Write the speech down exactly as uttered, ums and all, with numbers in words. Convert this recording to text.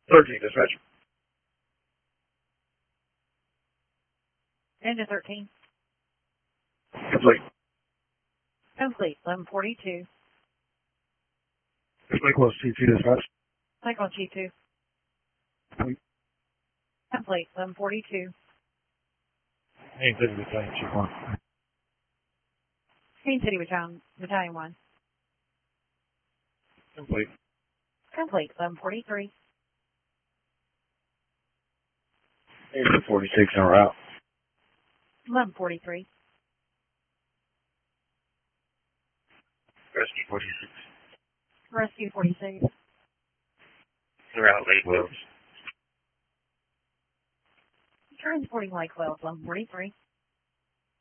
thirteen, dispatch. Engine thirteen. Complete. Complete. eleven forty-two. Complete close T two, dispatch. Cyclone G two. Complete. Complete. eleven forty-two. Main City Battalion, Chief one. Queen City Battalion, Battalion one. Complete. Complete. eleven forty-three. Engine forty-six en route. eleven forty-three. Rescue forty-six. Rescue forty-six. En route, Lake Wells. Transporting Lake Wells, eleven forty-three.